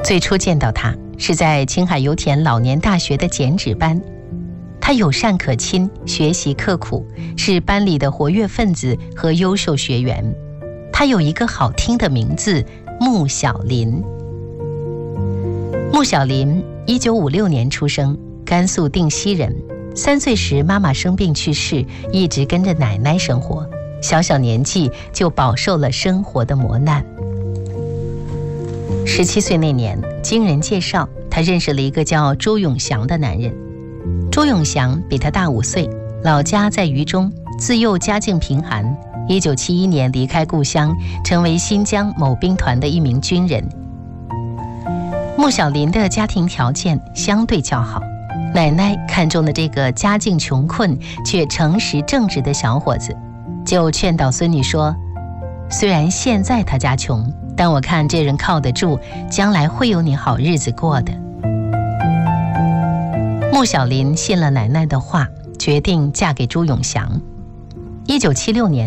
最初见到他是在青海油田老年大学的剪纸班，他友善可亲，学习刻苦，是班里的活跃分子和优秀学员。他有一个好听的名字，穆小林。穆小林1956年出生，甘肃定西人。3岁时妈妈生病去世，一直跟着奶奶生活，小小年纪就饱受了生活的磨难。17岁那年，经人介绍，他认识了一个叫周永祥的男人。周永祥比他大5岁，老家在渝中，自幼家境贫寒。1971年离开故乡，成为新疆某兵团的一名军人。穆小林的家庭条件相对较好，奶奶看中了这个家境穷困却诚实正直的小伙子，就劝导孙女说，虽然现在他家穷，但我看这人靠得住，将来会有你好日子过的。穆小林信了奶奶的话，决定嫁给朱永祥。1976年